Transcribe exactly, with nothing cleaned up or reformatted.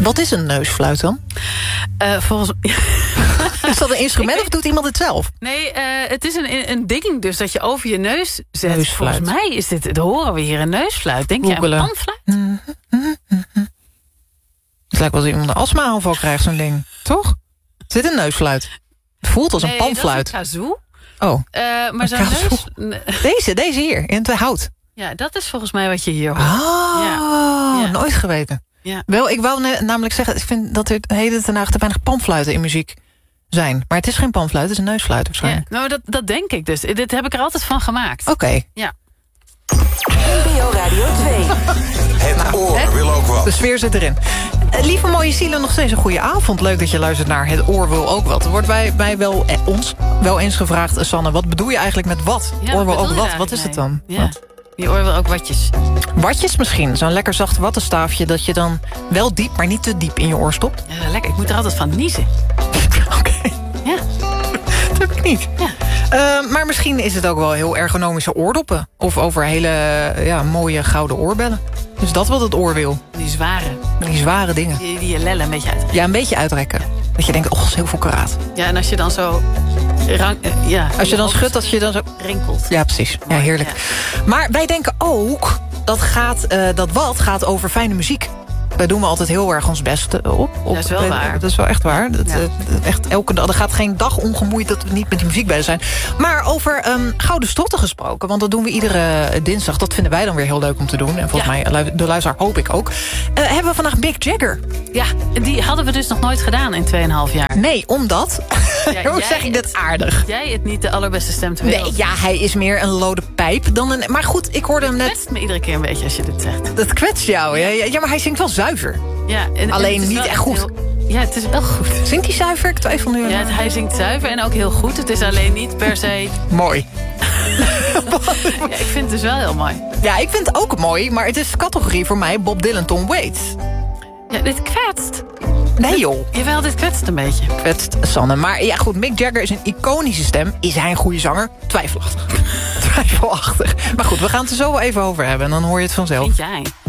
Wat is een neusfluit dan? Uh, volgens... Is dat een instrument of doet iemand het zelf? Nee, uh, het is een, een ding dus dat je over je neus zet. Neusfluit. Volgens mij is dit, horen we hier een neusfluit. Denk je Googelen. een panfluit? Mm -hmm, mm -hmm. Het lijkt wel als iemand een astma-aanval krijgt, zo'n ding. Toch? Zit een neusfluit. Het voelt als nee, een panfluit. dat is een kazoo. Oh. Uh, maar zo'n neus... Deze, deze hier, in het hout. Ja, dat is volgens mij wat je hier hoort. Ah, ja. Ja. Nooit geweten. Ja. Wel, ik wou namelijk zeggen, ik vind dat er de hele ten dagen te weinig panfluiten in muziek zijn. Maar het is geen panfluit, het is een neusfluit waarschijnlijk. Ja, nou, dat, dat denk ik dus. Dit heb ik er altijd van gemaakt. Oké. Okay. Ja. N P O Radio twee. Het nou, oor hè? Wil ook wat. De sfeer zit erin. Uh, lieve mooie zielen, nog steeds een goede avond. Leuk dat je luistert naar Het Oor Wil Ook Wat. Er wordt bij, bij wel, eh, ons wel eens gevraagd, Sanne, wat bedoel je eigenlijk met wat? Ja, oor Wil wat Ook Wat, wat wat is het dan? Ja. Wat? Je oor wil ook watjes. Watjes misschien, zo'n lekker zacht wattenstaafje... dat je dan wel diep, maar niet te diep in je oor stopt. Ja, lekker. Ik moet er altijd van niezen. Oké. Okay. Ja. Dat heb ik niet. Ja. Uh, maar misschien is het ook wel heel ergonomische oordoppen. Of over hele ja, mooie gouden oorbellen. Dus dat wat het oor wil. Die zware. Die zware dingen. Die, die je lellen een beetje uit. Ja, een beetje uitrekken. Dat je denkt, oh, dat is heel veel karaat. Ja, en als je dan zo... Rank, uh, ja, als je dan schudt, dat je dan zo... rinkelt. Ja, precies. Ja, heerlijk. Ja. Maar wij denken ook, dat, gaat, uh, dat wat gaat over fijne muziek. Wij doen we altijd heel erg ons best op. op dat is wel bij, waar. Dat is wel echt waar. Dat, ja. uh, echt elke dag, er gaat geen dag ongemoeid dat we niet met die muziek bezig zijn. Maar over um, gouden strotten gesproken. Want dat doen we iedere dinsdag. Dat vinden wij dan weer heel leuk om te doen. En volgens ja. mij, de luisteraar hoop ik ook. Uh, hebben we vandaag Mick Jagger. Ja, die hadden we dus nog nooit gedaan in tweeënhalf jaar. Nee, omdat... Ja, hoe zeg ik dat aardig? Jij het niet de allerbeste stem ter wereld. Nee, ja, hij is meer een lode pijp dan een... Maar goed, ik hoorde hem net... Het kwetst me iedere keer een beetje als je dit zegt. Dat kwetst jou, ja. Ja, maar hij zingt wel zuiver. Ja, en, alleen en niet echt goed. Heel, ja, het is wel goed. Zingt hij zuiver? Ik twijfel nu. Ja, het, hij zingt zuiver en ook heel goed. Het is alleen niet per se... Mooi. Ja, ik vind het dus wel heel mooi. Ja, ik vind het ook mooi, maar het is categorie voor mij Bob Dylan, Tom Waits. Ja, dit kwetst. Nee joh. Jawel, dit kwetst een beetje. Kwetst, Sanne. Maar ja goed, Mick Jagger is een iconische stem. Is hij een goede zanger? Twijfelachtig. Twijfelachtig. Maar goed, we gaan het er zo wel even over hebben en dan hoor je het vanzelf. Vind jij?